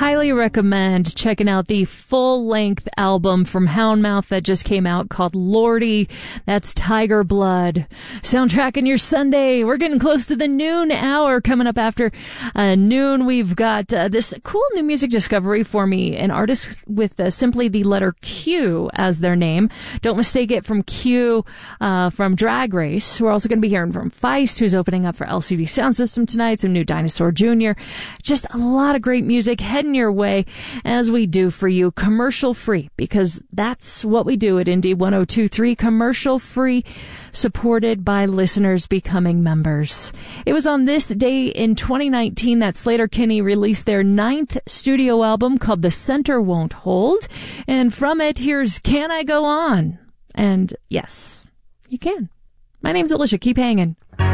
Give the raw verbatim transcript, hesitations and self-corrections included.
highly recommend checking out the full-length album from Houndmouth that just came out called Lordy. That's Tiger Blood. Soundtracking your Sunday. We're getting close to the noon hour. Coming up after uh, noon, we've got uh, this cool new music discovery for me. An artist with uh, simply the letter Q as their name. Don't mistake it from Q uh, from Drag Race. We're also going to be hearing from Feist, who's opening up for L C D Sound System tonight. Some new Dinosaur Junior Just a lot of great music heading your way as we do for you, commercial free, because that's what we do at Indie one oh two point three, commercial free, supported by listeners becoming members. It was on this day in twenty nineteen that Sleater-Kinney released their ninth studio album called The Center Won't Hold, and from it, here's Can I Go On? And yes, you can. My name's Alicia. Keep hanging.